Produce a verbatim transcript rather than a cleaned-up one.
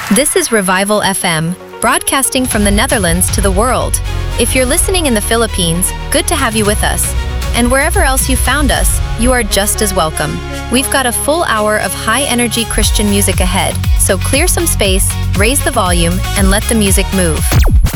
This is Revival F M, broadcasting from the Netherlands to the world. If you're listening in the Philippines, good to have you with us. And wherever else you found us, you are just as welcome. We've got a full hour of high-energy Christian music ahead, so clear some space, raise the volume, and let the music move.